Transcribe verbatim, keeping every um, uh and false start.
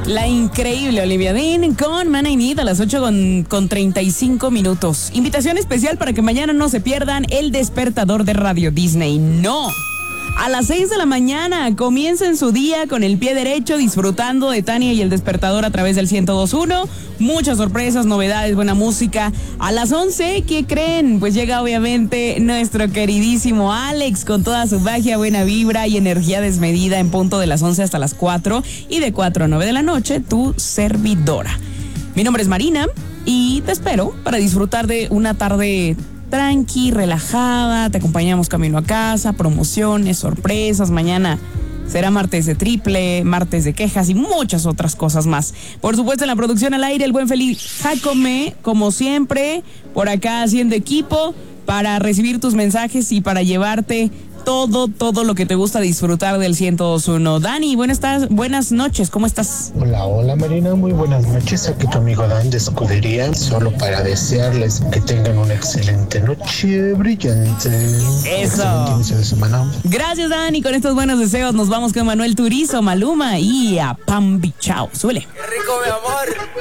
La increíble Olivia Dean con Man I Need a las ocho con, con treinta y cinco minutos. Invitación especial para que mañana no se pierdan el despertador de Radio Disney. ¡No! A las seis de la mañana comiencen su día con el pie derecho, disfrutando de Tania y el despertador a través del ciento dos punto uno. Muchas sorpresas, novedades, buena música. A las once, ¿qué creen? Pues llega obviamente nuestro queridísimo Alex con toda su magia, buena vibra y energía desmedida en punto de las once hasta las cuatro y de cuatro a nueve de la noche, tu servidora. Mi nombre es Marina y te espero para disfrutar de una tarde tranqui, relajada. Te acompañamos camino a casa, promociones, sorpresas. Mañana será martes de triple, martes de quejas y muchas otras cosas más. Por supuesto, en la producción al aire, el buen Feliz Jacome, como siempre, por acá haciendo equipo para recibir tus mensajes y para llevarte todo, todo lo que te gusta disfrutar del ciento dos punto uno. Dani, buenas, tardes, buenas noches, ¿cómo estás? Hola, hola Marina, muy buenas noches. Aquí tu amigo Dan de Escudería, solo para desearles que tengan una excelente noche brillante. Eso. Inicio de semana. Gracias, Dani. Con estos buenos deseos nos vamos con Manuel Turizo, Maluma y a Pambi. Chao, súbele. ¡Qué rico, mi amor!